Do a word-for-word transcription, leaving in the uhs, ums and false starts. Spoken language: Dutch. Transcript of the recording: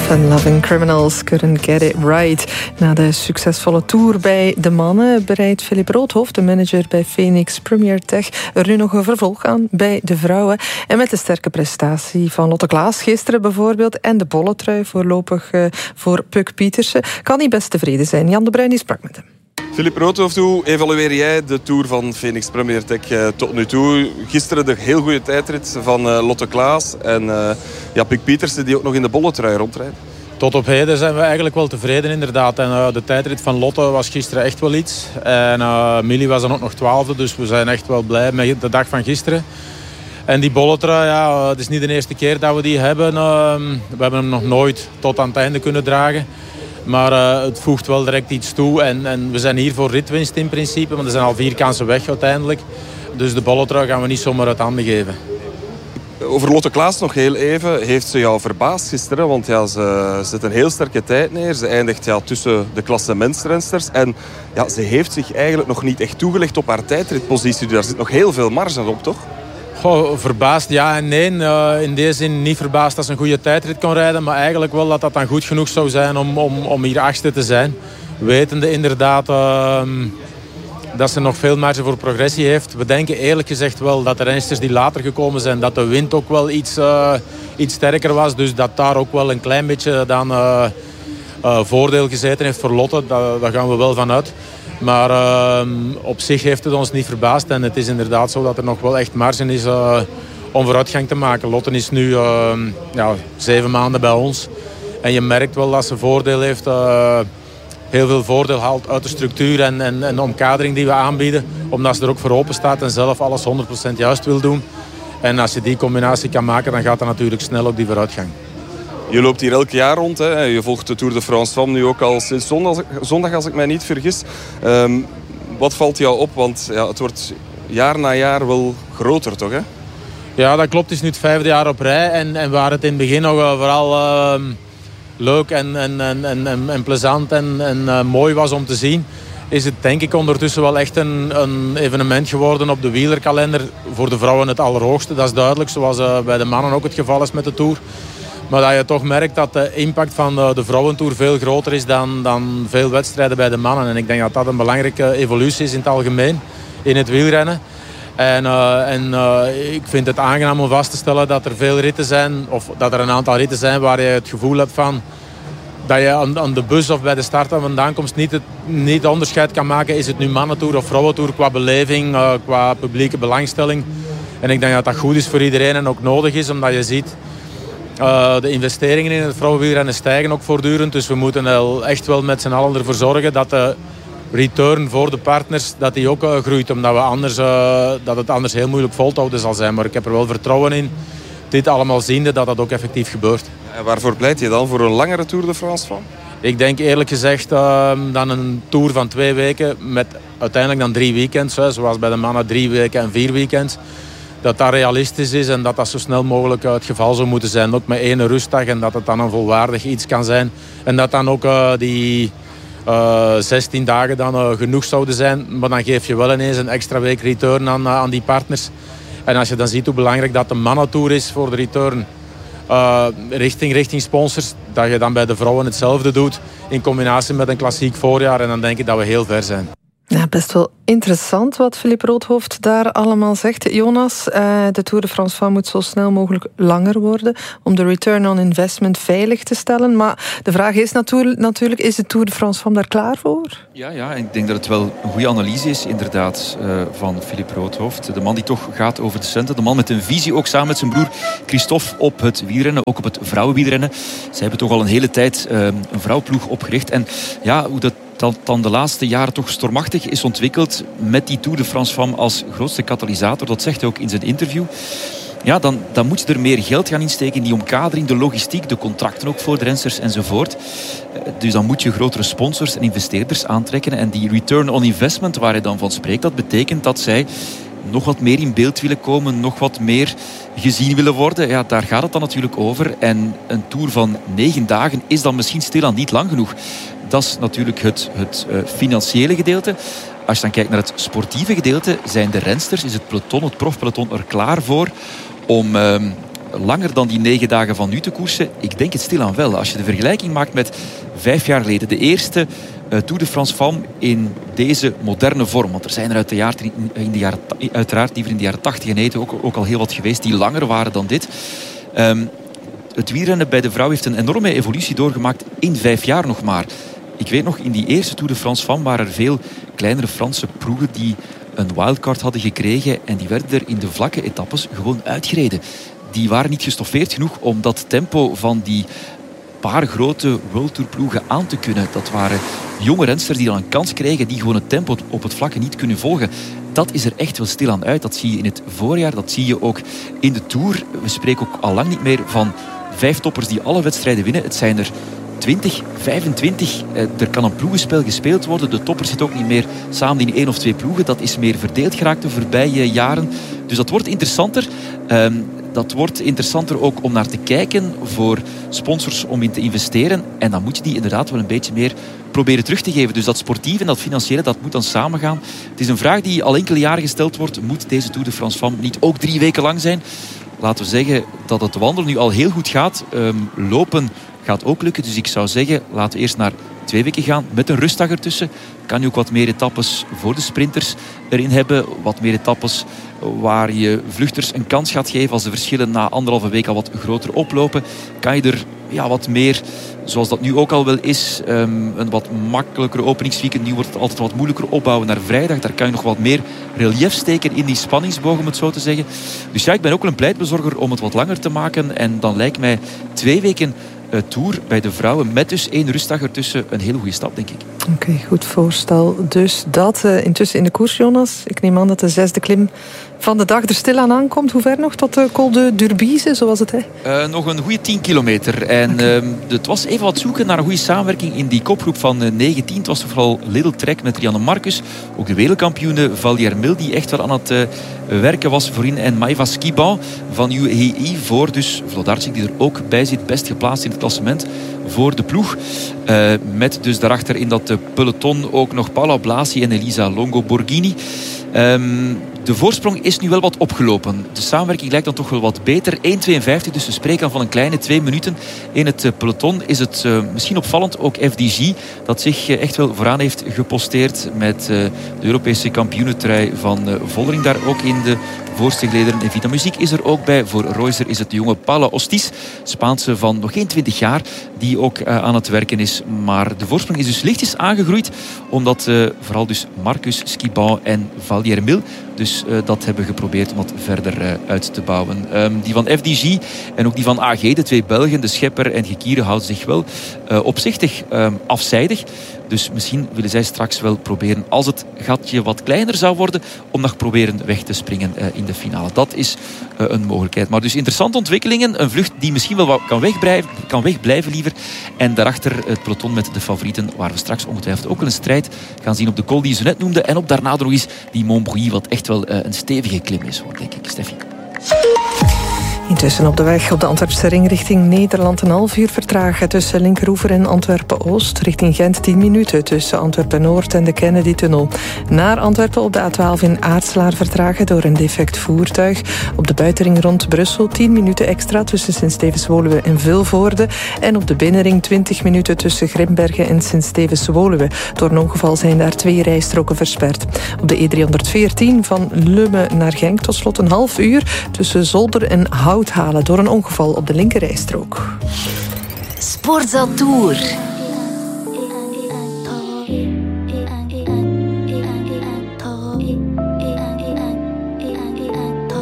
Fun Loving Criminals couldn't get it right. Na de succesvolle tour bij de mannen bereidt Philippe Roodhoft, de manager bij Phoenix Premier Tech, er nu nog een vervolg aan bij de vrouwen. En met de sterke prestatie van Lotte Klaas gisteren bijvoorbeeld en de bolletrui voorlopig uh, voor Puck Pietersen, kan hij best tevreden zijn. Jan de Bruin die sprak met hem. Philippe Roodhoft, hoe evalueer jij de Tour van Phoenix Premier Tech uh, tot nu toe? Gisteren de heel goede tijdrit van uh, Lotte Klaas en uh, ja, Puck Pietersen die ook nog in de bolletrui rondrijdt. Tot op heden zijn we eigenlijk wel tevreden inderdaad. En, uh, de tijdrit van Lotte was gisteren echt wel iets. En uh, Millie was dan ook nog twaalfde, dus we zijn echt wel blij met de dag van gisteren. En die bolletrui, ja, uh, het is niet de eerste keer dat we die hebben. Uh, we hebben hem nog nooit tot aan het einde kunnen dragen. Maar uh, het voegt wel direct iets toe. En, en we zijn hier voor ritwinst in principe. Want er zijn al vier kansen weg uiteindelijk. Dus de bolletrui gaan we niet zomaar uit handen geven. Over Lotte Klaas nog heel even. Heeft ze jou verbaasd gisteren? Want ja, ze zet een heel sterke tijd neer. Ze eindigt ja, tussen de klassementsrensters. En ja, ze heeft zich eigenlijk nog niet echt toegelegd op haar tijdritpositie. Dus daar zit nog heel veel marge op, toch? Goh, verbaasd ja en nee. Uh, in deze zin niet verbaasd dat ze een goede tijdrit kon rijden. Maar eigenlijk wel dat dat dan goed genoeg zou zijn om, om, om hier achtste te zijn. Wetende inderdaad uh, dat ze nog veel marge voor progressie heeft. We denken eerlijk gezegd wel dat de rensters die later gekomen zijn, dat de wind ook wel iets, uh, iets sterker was. Dus dat daar ook wel een klein beetje dan, uh, uh, voordeel gezeten heeft voor Lotte. Daar, daar gaan we wel van uit. Maar uh, op zich heeft het ons niet verbaasd. En het is inderdaad zo dat er nog wel echt marge is uh, om vooruitgang te maken. Lotte is nu uh, ja, zeven maanden bij ons. En je merkt wel dat ze voordeel heeft. Uh, heel veel voordeel haalt uit de structuur en, en, en de omkadering die we aanbieden. Omdat ze er ook voor open staat en zelf alles honderd procent juist wil doen. En als je die combinatie kan maken, dan gaat dat natuurlijk snel op die vooruitgang. Je loopt hier elk jaar rond. Hè. Je volgt de Tour de France Femme nu ook al sinds zondag, zondag als ik mij niet vergis. Um, wat valt jou op? Want ja, het wordt jaar na jaar wel groter, toch? Hè? Ja, dat klopt. Het is nu het vijfde jaar op rij. En, en waar het in het begin nog uh, vooral uh, leuk en, en, en, en, en plezant en, en uh, mooi was om te zien, is het denk ik ondertussen wel echt een, een evenement geworden op de wielerkalender. Voor de vrouwen het allerhoogste, dat is duidelijk. Zoals uh, bij de mannen ook het geval is met de Tour. Maar dat je toch merkt dat de impact van de, de vrouwentour veel groter is dan, dan veel wedstrijden bij de mannen. En ik denk dat dat een belangrijke evolutie is in het algemeen in het wielrennen. En, uh, en uh, ik vind het aangenaam om vast te stellen dat er veel ritten zijn, of dat er een aantal ritten zijn waar je het gevoel hebt van dat je aan, aan de bus of bij de start en vandaankomst niet het niet onderscheid kan maken. Is het nu mannentour of vrouwentour qua beleving, uh, qua publieke belangstelling. En ik denk dat dat goed is voor iedereen en ook nodig is, omdat je ziet Uh, de investeringen in het vrouwenwielrennen stijgen ook voortdurend. Dus we moeten wel echt wel met z'n allen ervoor zorgen dat de return voor de partners dat die ook uh, groeit. Omdat we anders, uh, dat het anders heel moeilijk vol te houden zal zijn. Maar ik heb er wel vertrouwen in, dit allemaal ziende, dat dat ook effectief gebeurt. En waarvoor pleit je dan? Voor een langere Tour de France van? Ik denk eerlijk gezegd uh, dan een tour van twee weken met uiteindelijk dan drie weekends. Hè, zoals bij de mannen drie weken en vier weekends. Dat dat realistisch is en dat dat zo snel mogelijk het geval zou moeten zijn. Ook met één rustdag en dat het dan een volwaardig iets kan zijn. En dat dan ook uh, die uh, zestien dagen dan uh, genoeg zouden zijn. Maar dan geef je wel ineens een extra week return aan, uh, aan die partners. En als je dan ziet hoe belangrijk dat de mannentour is voor de return uh, richting, richting sponsors. Dat je dan bij de vrouwen hetzelfde doet in combinatie met een klassiek voorjaar. En dan denk ik dat we heel ver zijn. Ja, best wel interessant wat Philippe Roodhoft daar allemaal zegt. Jonas, uh, de Tour de France Femme moet zo snel mogelijk langer worden om de return on investment veilig te stellen. Maar de vraag is natuurlijk, natuurlijk is de Tour de France Femme daar klaar voor? Ja, ja, ik denk dat het wel een goede analyse is inderdaad uh, van Philippe Roodhoft. De man die toch gaat over de centen. De man met een visie, ook samen met zijn broer Christophe, op het wielrennen. Ook op het vrouwenwielrennen. Ze hebben toch al een hele tijd uh, een vrouwploeg opgericht. En ja, hoe dat dat dan de laatste jaren toch stormachtig is ontwikkeld met die Tour de France Femme als grootste katalysator. Dat zegt hij ook in zijn interview. Ja, dan, dan moet je er meer geld gaan insteken in die omkadering, de logistiek, de contracten ook voor de rensters enzovoort. Dus dan moet je grotere sponsors en investeerders aantrekken. En die return on investment waar hij dan van spreekt, dat betekent dat zij nog wat meer in beeld willen komen, nog wat meer gezien willen worden. Ja, daar gaat het dan natuurlijk over. En een tour van negen dagen is dan misschien stilaan niet lang genoeg. Dat is natuurlijk het, het uh, financiële gedeelte. Als je dan kijkt naar het sportieve gedeelte, zijn de rensters, is het peloton, het profpeloton er klaar voor om uh, langer dan die negen dagen van nu te koersen? Ik denk het stilaan wel. Als je de vergelijking maakt met vijf jaar geleden. De eerste uh, Tour de France Femme in deze moderne vorm. Want er zijn er uit de jaren, in de jaren, uiteraard liever in de jaren tachtig en negen ook, ook al heel wat geweest die langer waren dan dit. Um, het wielrennen bij de vrouw heeft een enorme evolutie doorgemaakt in vijf jaar nog maar. Ik weet nog, in die eerste Tour de France Femme waren er veel kleinere Franse ploegen die een wildcard hadden gekregen en die werden er in de vlakke etappes gewoon uitgereden. Die waren niet gestoffeerd genoeg om dat tempo van die paar grote World Tour ploegen aan te kunnen. Dat waren jonge rensters die dan een kans kregen, die gewoon het tempo op het vlakke niet kunnen volgen. Dat is er echt wel stilaan uit. Dat zie je in het voorjaar, dat zie je ook in de Tour. We spreken ook al lang niet meer van vijf toppers die alle wedstrijden winnen. Het zijn er twintig, vijfentwintig. Er kan een ploegenspel gespeeld worden. De toppers zitten ook niet meer samen in één of twee ploegen. Dat is meer verdeeld geraakt de voorbije jaren. Dus dat wordt interessanter. Um, dat wordt interessanter ook om naar te kijken voor sponsors om in te investeren. En dan moet je die inderdaad wel een beetje meer proberen terug te geven. Dus dat sportieve en dat financiële, dat moet dan samengaan. Het is een vraag die al enkele jaren gesteld wordt. Moet deze Tour de France Femme niet ook drie weken lang zijn? Laten we zeggen dat het wandelen nu al heel goed gaat. Um, lopen gaat ook lukken. Dus ik zou zeggen, laten we eerst naar twee weken gaan met een rustdag ertussen. Kan je ook wat meer etappes voor de sprinters erin hebben. Wat meer etappes waar je vluchters een kans gaat geven als de verschillen na anderhalve week al wat groter oplopen. Kan je er ja, wat meer, zoals dat nu ook al wel is, um, een wat makkelijker openingsweekend. Nu wordt het altijd wat moeilijker opbouwen naar vrijdag. Daar kan je nog wat meer relief steken in die spanningsboog, om het zo te zeggen. Dus ja, ik ben ook wel een pleitbezorger om het wat langer te maken. En dan lijkt mij twee weken uh, Tour bij de vrouwen met dus één rustdag ertussen een hele goede stap, denk ik. Oké, okay, goed voorstel. Dus dat uh, intussen in de koers, Jonas. Ik neem aan dat de zesde klim van de dag er stilaan aankomt. Hoe ver nog tot de Col de Durbize, zoals het heet? Uh, nog een goede tien kilometer. En okay. uh, het was even wat zoeken naar een goede samenwerking in die kopgroep van uh, negentien. Het was vooral Little Trek met Rianne Marcus. Ook de wereldkampioene Vallière-Mil, die echt wel aan het uh, werken was voorin. En Maïva Skiban van U A E voor dus Vlodarczyk, die er ook bij zit. Best geplaatst in het klassement voor de ploeg. Uh, met dus daarachter in dat uh, peloton ook nog Paola Blasi en Elisa Longo Borghini. Um, de voorsprong is nu wel wat opgelopen. De samenwerking lijkt dan toch wel wat beter. één tweeënvijftig, dus we spreken dan van een kleine twee minuten. In het uh, peloton is het uh, misschien opvallend ook F D G, dat zich uh, echt wel vooraan heeft geposteerd met uh, de Europese kampioenentrui van uh, Vollering daar ook in de voorste gelederen. En Vita Muziek is er ook bij. Voor Reuser is het de jonge Paula Ostis, Spaanse van nog geen twintig jaar, die ook uh, aan het werken is. Maar de voorsprong is dus lichtjes aangegroeid, omdat uh, vooral dus Marcus Skiban en Vallière-Mil dus uh, dat hebben geprobeerd om dat verder uh, uit te bouwen. Um, die van F D G en ook die van A G, de twee Belgen, de Schepper en Gekieren, houden zich wel uh, opzichtig um, afzijdig. Dus misschien willen zij straks wel proberen, als het gatje wat kleiner zou worden, om nog proberen weg te springen uh, in de finale. Dat is uh, een mogelijkheid. Maar dus interessante ontwikkelingen. Een vlucht die misschien wel wat kan wegblijven, kan wegblijven liever. En daarachter het peloton met de favorieten, waar we straks ongetwijfeld ook wel een strijd gaan zien op de col die je zo net noemde. En op daarna nog eens die Montbrouilly, wat echt wel uh, een stevige klim is, hoor, denk ik, Steffi. Intussen op de weg op de Antwerpse ring richting Nederland een half uur vertragen tussen Linkeroever en Antwerpen-Oost. Richting Gent tien minuten tussen Antwerpen-Noord en de Kennedy-tunnel. Naar Antwerpen op de A twaalf in Aartselaar vertragen door een defect voertuig. Op de buitenring rond Brussel tien minuten extra tussen Sint-Stevens-Woluwe en Vilvoorde. En op de binnenring twintig minuten tussen Grimbergen en Sint-Stevens-Woluwe. Door een ongeval zijn daar twee rijstroken versperd. Op de E driehonderdveertien van Lummen naar Genk tot slot een half uur tussen Zolder en Hout halen door een ongeval op de linkerrijstrook. Sportza Tour.